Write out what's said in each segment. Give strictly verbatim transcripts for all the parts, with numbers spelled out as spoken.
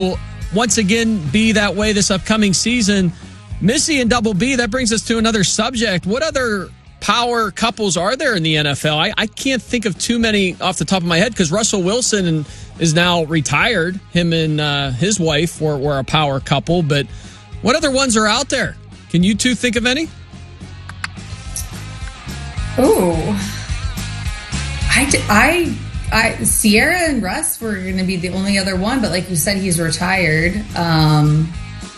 once again be that way this upcoming season. Missy and Double B, that brings us to another subject. What other power couples are there in the N F L? I, I can't think of too many off the top of my head because Russell Wilson is now retired. Him and uh, his wife were, were a power couple. But what other ones are out there? Can you two think of any? Oh, I, I, I, Sierra and Russ were going to be the only other one, but like you said, he's retired. Um,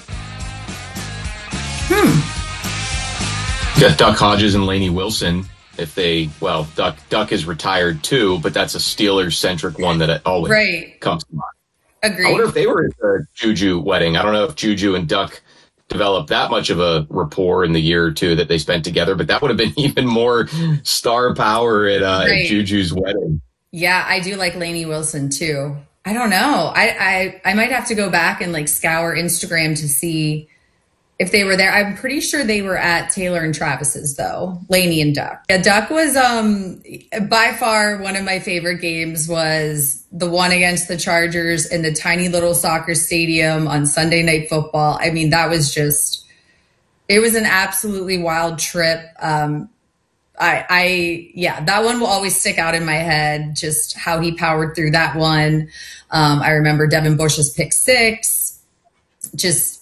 hmm. Got Duck Hodges and Lainey Wilson. If they, well, Duck Duck is retired too, but that's a Steelers-centric one that always right. comes to mind. Agreed. I wonder if they were at the Juju wedding. I don't know if Juju and Duck developed that much of a rapport in the year or two that they spent together, but that would have been even more star power at, uh, right. at Juju's wedding. Yeah, I do like Lainey Wilson too. I don't know. I, I I might have to go back and like scour Instagram to see if they were there. I'm pretty sure they were at Taylor and Travis's though, Lainey and Duck. Yeah, Duck was um by far one of my favorite games was the one against the Chargers in the tiny little soccer stadium on Sunday Night Football. I mean, that was just, it was an absolutely wild trip. Um, I, I, yeah, that one will always stick out in my head, just how he powered through that one. Um, I remember Devin Bush's pick six, just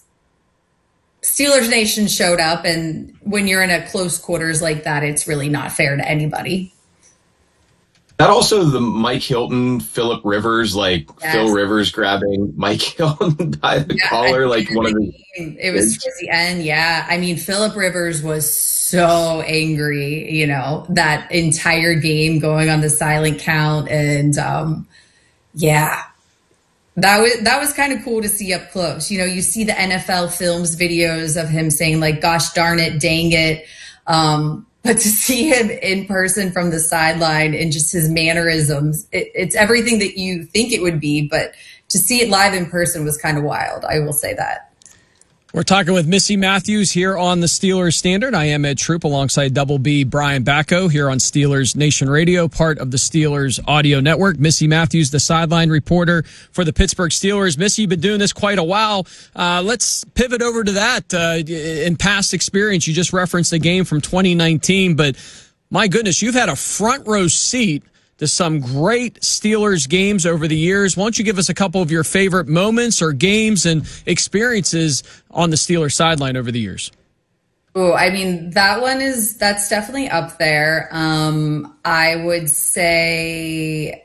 Steelers Nation showed up. And when you're in a close quarters like that, it's really not fair to anybody. That also the Mike Hilton, Phillip Rivers, like yes. Phil Rivers grabbing Mike Hilton by the yeah, collar, like one of the. It was towards the end, yeah. I mean, Phillip Rivers was so angry, you know, that entire game going on the silent count, and um, yeah, that was that was kind of cool to see up close. You know, you see the N F L films, videos of him saying like, "Gosh darn it, dang it." Um, But to see him in person from the sideline and just his mannerisms, it, it's everything that you think it would be. But to see it live in person was kind of wild. I will say that. We're talking with Missy Matthews here on the Steelers Standard. I am Ed Troop alongside Double B Brian Bacco here on Steelers Nation Radio, part of the Steelers Audio Network. Missy Matthews, the sideline reporter for the Pittsburgh Steelers. Missy, you've been doing this quite a while. Uh, let's pivot over to that. Uh, in past experience, you just referenced the game from twenty nineteen, but my goodness, you've had a front row seat to some great Steelers games over the years. Why don't you give us a couple of your favorite moments or games and experiences on the Steelers sideline over the years? Oh, I mean, that one is, that's definitely up there. Um, I would say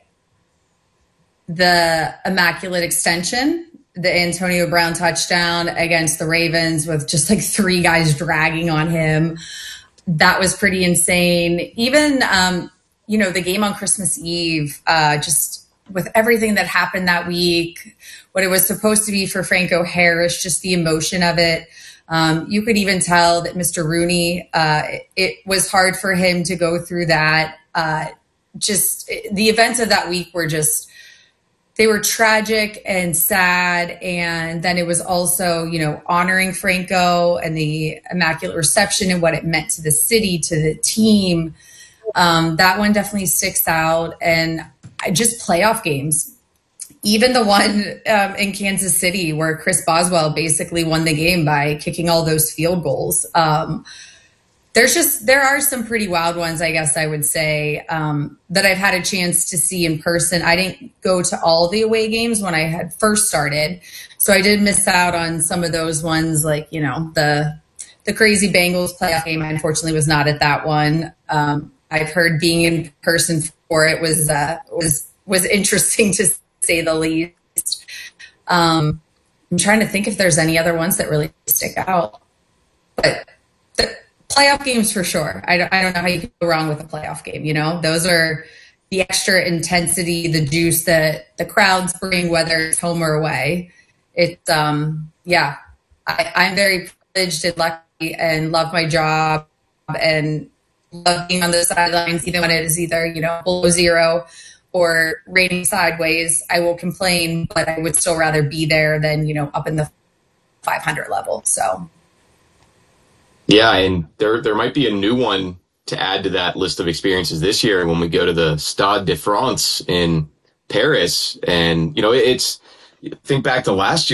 the Immaculate Extension, the Antonio Brown touchdown against the Ravens with just like three guys dragging on him. That was pretty insane. Even, um, you know, the game on Christmas Eve, uh, just with everything that happened that week, what it was supposed to be for Franco Harris, just the emotion of it. Um, you could even tell that Mister Rooney, uh, it, it was hard for him to go through that. Uh, just the events of that week were just, they were tragic and sad. And then it was also, you know, honoring Franco and the Immaculate Reception and what it meant to the city, to the team. Um, that one definitely sticks out. And I just playoff games, even the one um, in Kansas City where Chris Boswell basically won the game by kicking all those field goals. Um, there's just, there are some pretty wild ones, I guess I would say, um, that I've had a chance to see in person. I didn't go to all the away games when I had first started. So I did miss out on some of those ones, like, you know, the, the crazy Bengals playoff game. I unfortunately was not at that one. Um, I've heard being in person for it was uh, was was interesting to say the least. Um, I'm trying to think if there's any other ones that really stick out, but the playoff games for sure. I don't, I don't know how you can go wrong with a playoff game. You know, those are the extra intensity, the juice that the crowds bring, whether it's home or away. It's um, yeah, I, I'm very privileged and lucky and love my job and love being on the sidelines, even when it is either, you know, below zero or raining sideways. I will complain, but I would still rather be there than, you know, up in the five hundred level. So, yeah, and there there might be a new one to add to that list of experiences this year when we go to the Stade de France in Paris. And, you know, it's think back to last year.